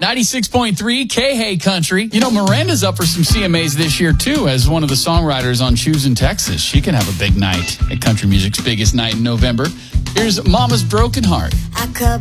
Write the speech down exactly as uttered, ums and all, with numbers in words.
ninety-six point three K-Hey Country. You know, Miranda's up for some C M As this year, too, as one of the songwriters on Choosing Texas. She can have a big night at country music's biggest night in November. Here's Mama's Broken Heart. I could